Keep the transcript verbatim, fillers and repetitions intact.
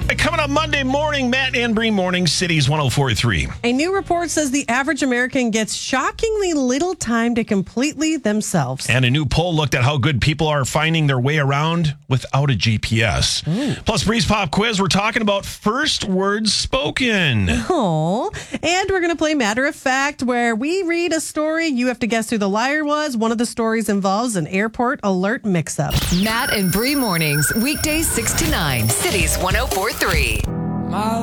Coming up Monday morning, Matt and Bree Morning, Cities one oh four point three. A new report says the average American gets shockingly little time to completely themselves. And a new poll looked at how good people are finding their way around without a G P S. Ooh. Plus, Bree's Pop Quiz, we're talking about first words spoken. Oh, and we're going to play Matter of Fact, where we read a story. You have to guess who the liar was. One of the stories involves an airport alert mix-up. Matt and Bree Mornings, weekdays six to nine, Cities one oh four point three.